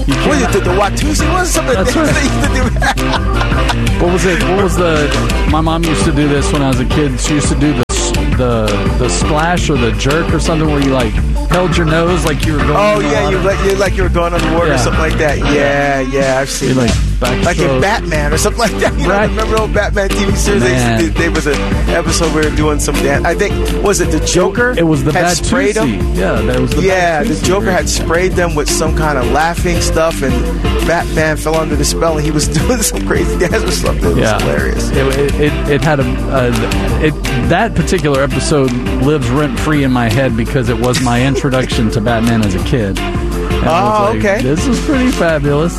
What is it, the Watusi? What was some of the things they used to do? What was it? My mom used to do this when I was a kid. She used to do the splash or the jerk or something where you like held your nose like you were going. Oh yeah, you like you were going underwater or something like that. Yeah, I've seen like like in Batman or something like that. You know, remember the old Batman TV series? There was an episode where they were doing some dance. I think was it the Joker? It was the Batusi. Yeah, that was the the Joker had sprayed them with some kind of laughing stuff, and Batman fell under the spell, and he was doing some crazy dance or something. It was hilarious. It had that particular episode lives rent free in my head because it was my introduction to Batman as a kid. And okay. This is pretty fabulous.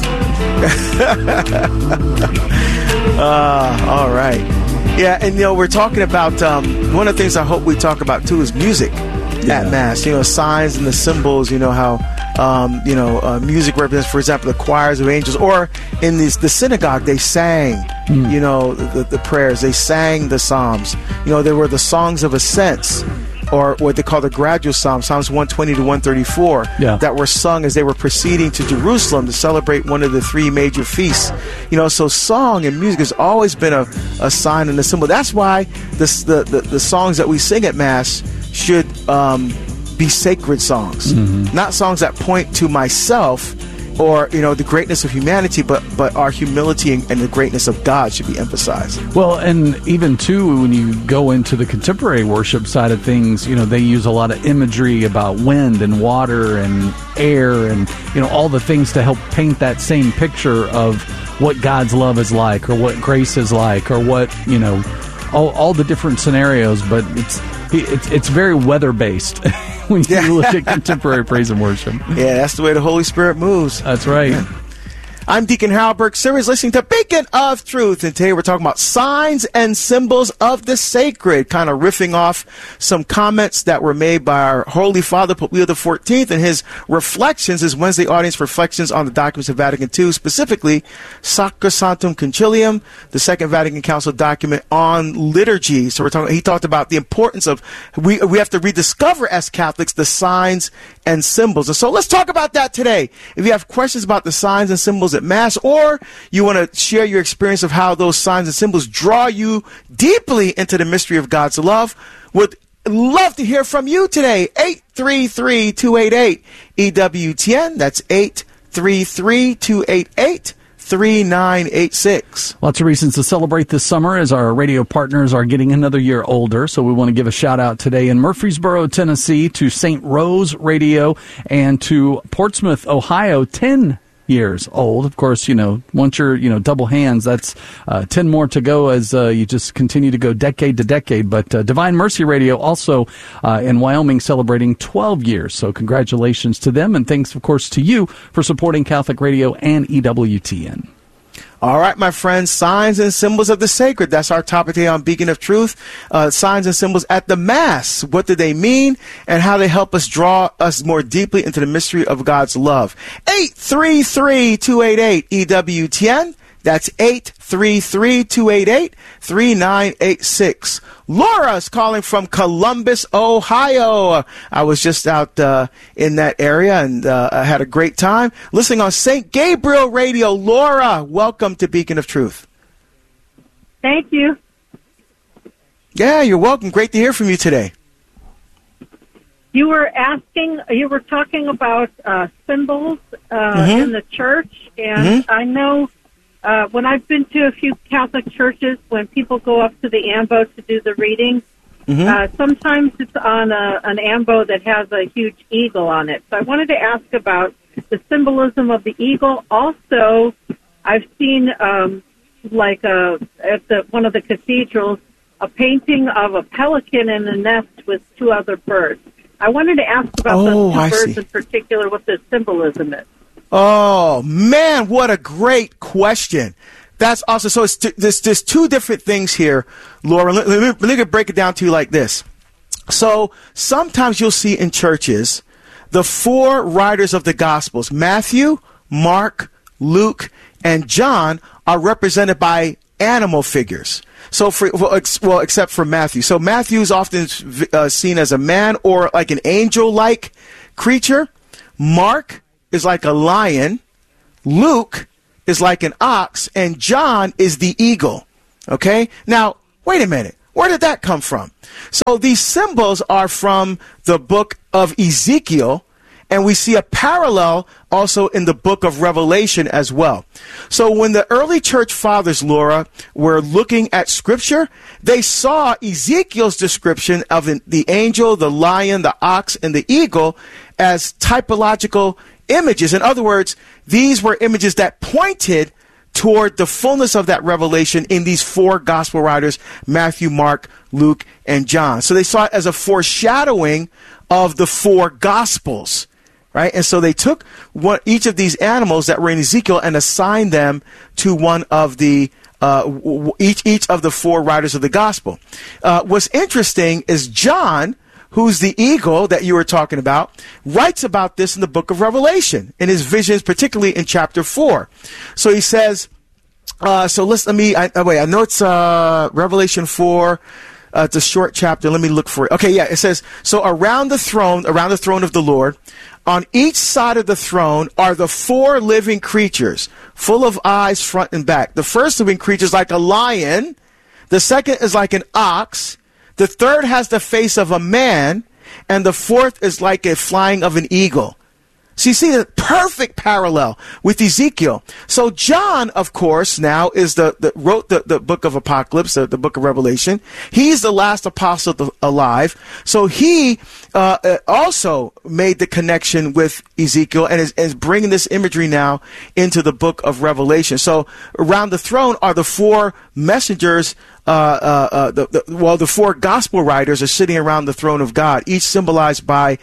All right. Yeah, and we're talking about one of the things I hope we talk about too is music at Mass. Signs and the symbols. How music represents, for example, the choirs of angels, or in the synagogue they sang. The prayers. They sang the psalms. There were the songs of ascents, or what they call the gradual psalms, Psalms 120 to 134, that were sung as they were proceeding to Jerusalem to celebrate one of the three major feasts. So song and music has always been a sign and a symbol. That's why the songs that we sing at Mass should be sacred songs, not songs that point to myself or the greatness of humanity, but our humility and the greatness of God should be emphasized. Well, and even too, when you go into the contemporary worship side of things, they use a lot of imagery about wind and water and air and all the things to help paint that same picture of what God's love is like, or what grace is like, or what all the different scenarios. But it's very weather based. When you look at contemporary praise and worship. Yeah, that's the way the Holy Spirit moves. That's right. Yeah. I'm Deacon Harold Burke Sirius, listening to Beacon of Truth, and today we're talking about signs and symbols of the sacred, kind of riffing off some comments that were made by our Holy Father, Pope Leo XIV, and his reflections, his Wednesday audience reflections on the documents of Vatican II, specifically Sacrosanctum Concilium, the Second Vatican Council document on liturgy. So he talked about the importance of, we have to rediscover as Catholics the signs and symbols. And so let's talk about that today. If you have questions about the signs and symbols at Mass, or you want to share your experience of how those signs and symbols draw you deeply into the mystery of God's love, would love to hear from you today. 833-288-EWTN. That's 833-288-3986. Lots of reasons to celebrate this summer as our radio partners are getting another year older. So we want to give a shout out today in Murfreesboro, Tennessee, to St. Rose Radio, and to Portsmouth, Ohio, 10 years old. Of course, once you're, double hands, that's 10 more to go as you just continue to go decade to decade. But Divine Mercy Radio also in Wyoming celebrating 12 years. So congratulations to them. And thanks, of course, to you for supporting Catholic Radio and EWTN. All right, my friends, signs and symbols of the sacred. That's our topic today on Beacon of Truth. Signs and symbols at the Mass. What do they mean, and how they help us draw us more deeply into the mystery of God's love? 833-288-EWTN. That's 833-288-3986. Laura's calling from Columbus, Ohio. I was just out in that area, and I had a great time listening on St. Gabriel Radio. Laura, welcome to Beacon of Truth. Thank you. Yeah, you're welcome. Great to hear from you today. You were talking about symbols in the church, and I know when I've been to a few Catholic churches, when people go up to the ambo to do the readings, sometimes it's on an ambo that has a huge eagle on it. So I wanted to ask about the symbolism of the eagle. Also, I've seen, at one of the cathedrals, a painting of a pelican in a nest with two other birds. I wanted to ask about those two birds in particular, what the symbolism is. Oh, man, what a great question. That's awesome. So there's two different things here, Laura. Let me break it down to you like this. So sometimes you'll see in churches the four writers of the Gospels, Matthew, Mark, Luke, and John, are represented by animal figures. So except for Matthew. So Matthew is often seen as a man or like an angel-like creature. Mark is like a lion. Luke is like an ox, and John is the eagle. Okay? Now, wait a minute. Where did that come from? So these symbols are from the book of Ezekiel, and we see a parallel also in the book of Revelation as well. So when the early church fathers, Laura, were looking at scripture, they saw Ezekiel's description of the angel, the lion, the ox, and the eagle as typological images. In other words, these were images that pointed toward the fullness of that revelation in these four gospel writers, Matthew, Mark, Luke, and John. So they saw it as a foreshadowing of the four gospels. Right? And so they took each of these animals that were in Ezekiel and assigned them to one of the each of the four writers of the gospel. What's interesting is John, who's the eagle that you were talking about, writes about this in the book of Revelation in his visions, particularly in chapter 4. So he says, I know it's Revelation 4. It's a short chapter. Let me look for it. Okay, yeah, it says, so around the throne of the Lord, on each side of the throne are the four living creatures, full of eyes front and back. The first living creature is like a lion. The second is like an ox. The third has the face of a man. And the fourth is like a flying of an eagle. So you see the perfect parallel with Ezekiel. So John, of course, now is wrote the book of Apocalypse, the book of Revelation. He's the last apostle alive. So he also made the connection with Ezekiel and is bringing this imagery now into the book of Revelation. So around the throne are the four messengers. The four gospel writers are sitting around the throne of God, each symbolized by,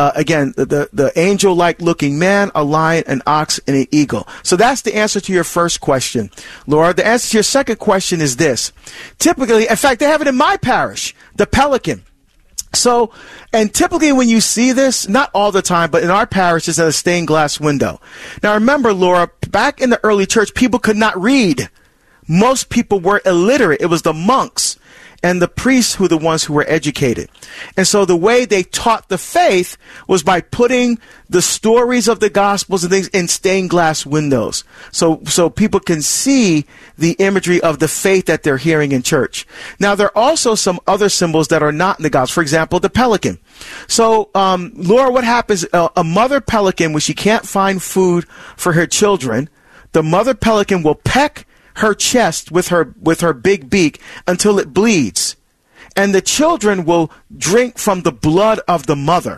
the angel-like looking man, a lion, an ox, and an eagle. So that's the answer to your first question, Laura. The answer to your second question is this. Typically, in fact, they have it in my parish, the Pelican. So, and typically when you see this, not all the time, but in our parish, it's in a stained glass window. Now remember, Laura, back in the early church, people could not read. Most people were illiterate. It was the monks and the priests who were the ones who were educated. And so the way they taught the faith was by putting the stories of the Gospels and things in stained glass windows. So people can see the imagery of the faith that they're hearing in church. Now, there are also some other symbols that are not in the Gospel. For example, the pelican. So, Laura, what happens? A mother pelican, when she can't find food for her children, the mother pelican will peck her chest with her big beak until it bleeds, and the children will drink from the blood of the mother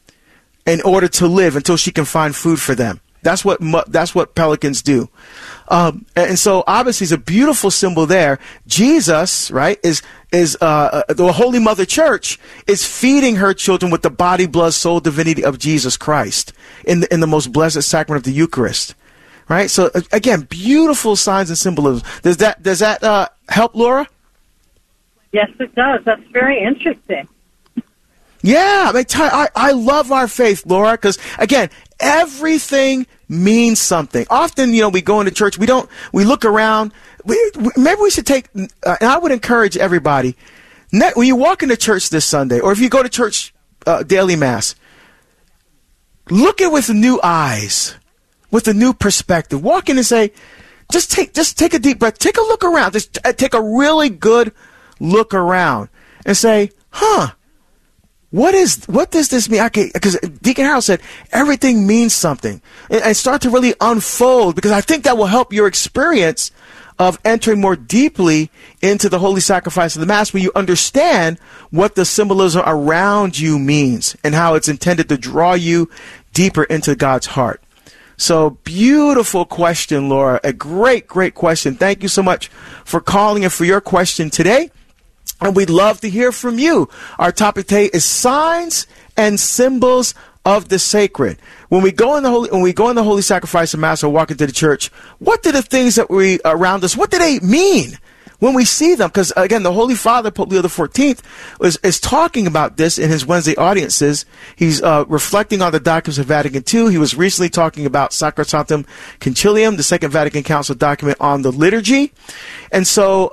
in order to live until she can find food for them. That's what pelicans do, and so obviously it's a beautiful symbol there. Jesus, right, is the Holy Mother Church is feeding her children with the body, blood, soul, divinity of Jesus Christ in the most blessed sacrament of the Eucharist. Right. So again, beautiful signs and symbolism. Does that help, Laura? Yes, it does. That's very interesting. Yeah, I love our faith, Laura, because again, everything means something. Often, we go into church, we look around. Maybe we should take, and I would encourage everybody, when you walk into church this Sunday, or if you go to church daily mass, look at it with new eyes. With a new perspective. Walk in and say, just take a deep breath. Take a look around. Just take a really good look around and say, what does this mean? Because Deacon Harold said everything means something, and start to really unfold, because I think that will help your experience of entering more deeply into the holy sacrifice of the Mass when you understand what the symbolism around you means and how it's intended to draw you deeper into God's heart. So beautiful question, Laura. A great, great question. Thank you so much for calling and for your question today. And we'd love to hear from you. Our topic today is signs and symbols of the sacred. When we go in the holy sacrifice of Mass or walk into the church, what do the things that we around us, what do they mean when we see them? Because again, the Holy Father, Pope Leo XIV, is talking about this in his Wednesday audiences. He's reflecting on the documents of Vatican II. He was recently talking about Sacrosanctum Concilium, the Second Vatican Council document on the liturgy. And so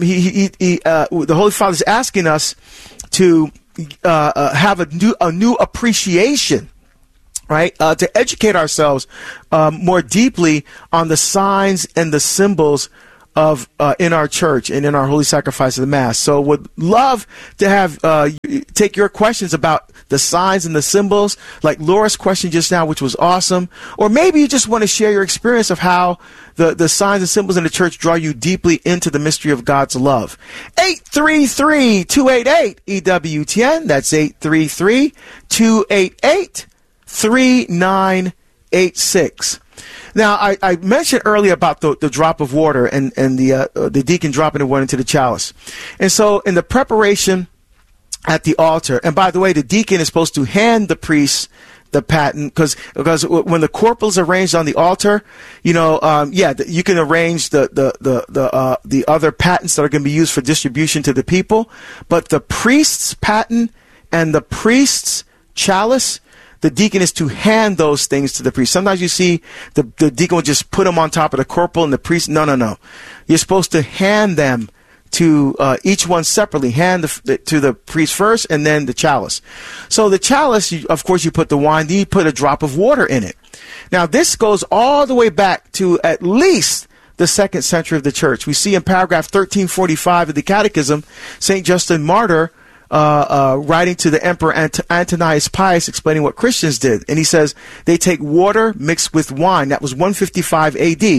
the Holy Father is asking us to have a new appreciation right? To educate ourselves more deeply on the signs and the symbols of in our church and in our holy sacrifice of the Mass. So would love to have take your questions about the signs and the symbols, like Laura's question just now, which was awesome. Or maybe you just want to share your experience of how the signs and symbols in the church draw you deeply into the mystery of God's love. 833-288-EWTN. That's 833-288-3986. Now, I mentioned earlier about the drop of water and the deacon dropping the water into the chalice. And so in the preparation at the altar, and by the way, the deacon is supposed to hand the priest the paten, because when the corporal is arranged on the altar, you can arrange the other patents that are going to be used for distribution to the people. But the priest's paten and the priest's chalice, the deacon is to hand those things to the priest. Sometimes you see the deacon will just put them on top of the corporal and the priest. No. You're supposed to hand them to each one separately. Hand to the priest first and then the chalice. So the chalice, of course, you put the wine, then you put a drop of water in it. Now, this goes all the way back to at least the 2nd century of the church. We see in paragraph 1345 of the Catechism, St. Justin Martyr, writing to the Emperor Antonius Pius, explaining what Christians did. And he says they take water mixed with wine. That was 155 AD.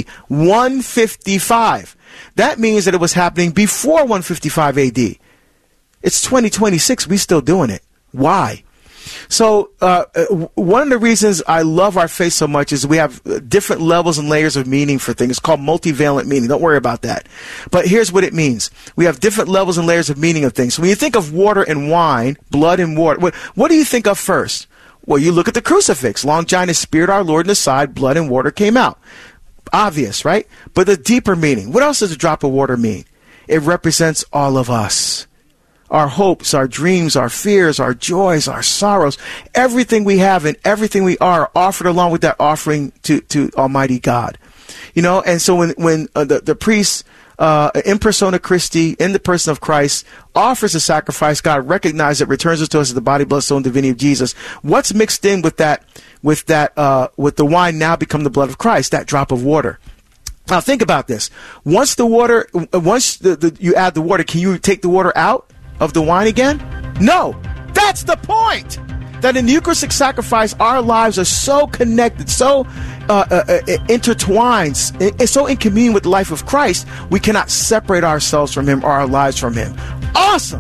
155. That means that it was happening before 155 AD. It's 2026. We're still doing it. Why? So one of the reasons I love our faith so much is we have different levels and layers of meaning for things. It's called multivalent meaning. Don't worry about that. But here's what it means. We have different levels and layers of meaning of things. So when you think of water and wine, blood and water, what do you think of first? Well, you look at the crucifix. Longinus speared our Lord in the side, blood and water came out. Obvious, right? But the deeper meaning. What else does a drop of water mean? It represents all of us. Our hopes, our dreams, our fears, our joys, our sorrows, everything we have and everything we are offered along with that offering to Almighty God. And so when the priest, in persona Christi, in the person of Christ, offers a sacrifice, God recognizes it, returns it to us as the body, blood, soul, and divinity of Jesus. What's mixed in with the wine now become the blood of Christ, that drop of water. Now think about this. Once you add the water, can you take the water out of the wine again? No. That's the point. That in the Eucharistic sacrifice, our lives are so connected, so intertwined, so in communion with the life of Christ, we cannot separate ourselves from Him or our lives from Him. Awesome.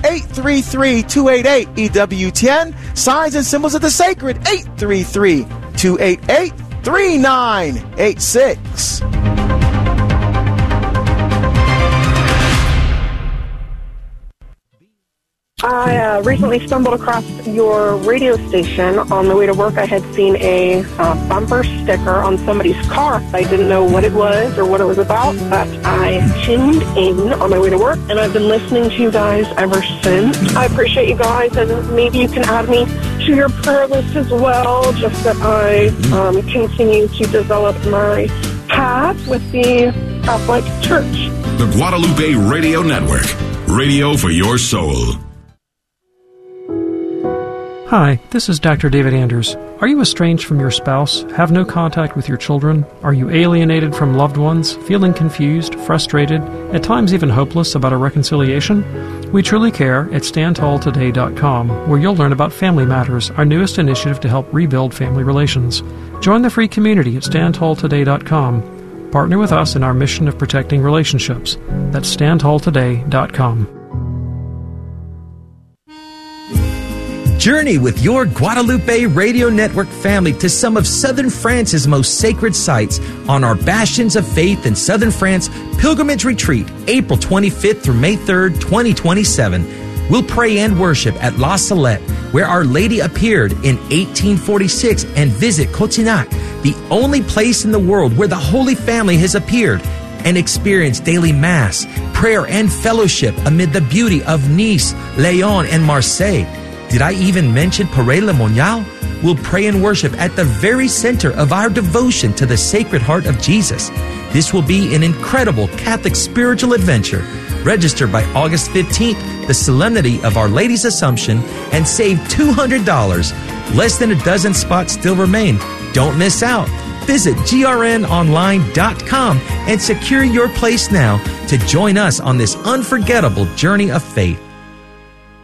833-288-EWTN. Signs and symbols of the sacred. 833-288-3986. I recently stumbled across your radio station. On the way to work, I had seen a bumper sticker on somebody's car. I didn't know what it was or what it was about, but I tuned in on my way to work, and I've been listening to you guys ever since. I appreciate you guys, and maybe you can add me to your prayer list as well, just that I continue to develop my path with the Catholic Church. The Guadalupe Radio Network. Radio for your soul. Hi, this is Dr. David Anders. Are you estranged from your spouse, have no contact with your children? Are you alienated from loved ones, feeling confused, frustrated, at times even hopeless about a reconciliation? We truly care at StandTallToday.com, where you'll learn about Family Matters, our newest initiative to help rebuild family relations. Join the free community at StandTallToday.com. Partner with us in our mission of protecting relationships. That's StandTallToday.com. Journey with your Guadalupe Radio Network family to some of Southern France's most sacred sites on our Bastions of Faith in Southern France Pilgrimage Retreat, April 25th through May 3rd, 2027. We'll pray and worship at La Salette, where Our Lady appeared in 1846, and visit Cotignac, the only place in the world where the Holy Family has appeared, and experience daily Mass, prayer, and fellowship amid the beauty of Nice, Lyon, and Marseille. Did I even mention Paray-le-Monial? We'll pray and worship at the very center of our devotion to the Sacred Heart of Jesus. This will be an incredible Catholic spiritual adventure. Register by August 15th, the Solemnity of Our Lady's Assumption, and save $200. Less than a dozen spots still remain. Don't miss out. Visit grnonline.com and secure your place now to join us on this unforgettable journey of faith.